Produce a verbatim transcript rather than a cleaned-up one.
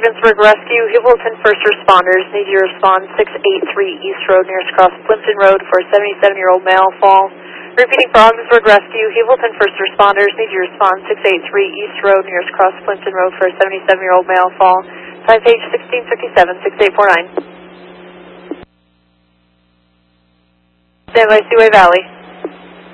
Ogdensburg Rescue, Hamilton First Responders, need you to respond six eighty-three East Road, nearest cross Plimpton Road for a seventy-seven-year-old male fall. Repeating for Ogdensburg Rescue, Hamilton First Responders, need you to respond six eighty-three East Road, nearest cross Plimpton Road for a seventy-seven-year-old male fall. Time page sixteen fifty-seven, six eight four nine. Stand by Seaway Valley.